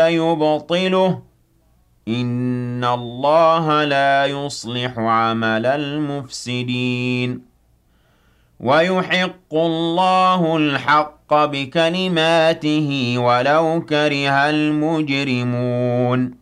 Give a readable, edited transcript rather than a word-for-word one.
يبطله إن الله لا يصلح عمل المفسدين ويحق الله الحق بكلماته ولو كره المجرمون